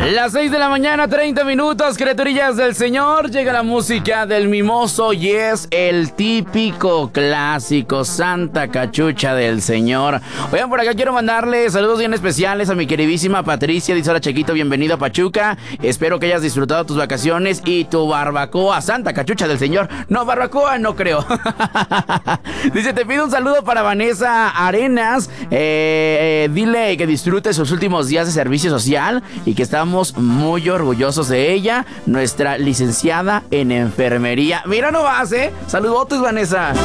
Las 6 de la mañana, 30 minutos, criaturillas del Señor. Llega la música del mimoso y es el típico clásico Santa Cachucha del Señor. Oigan, por acá quiero mandarle saludos bien especiales a mi queridísima Patricia. Dice: hola, Chequito, bienvenido a Pachuca. Espero que hayas disfrutado tus vacaciones y tu barbacoa. Santa Cachucha del Señor. No, barbacoa no creo. Dice: te pido un saludo para Vanessa Arenas. Dile que disfrute sus últimos días de servicio social y que estamos muy orgullosos de ella, nuestra licenciada en enfermería. Mira nomás, saludotes, Vanessa.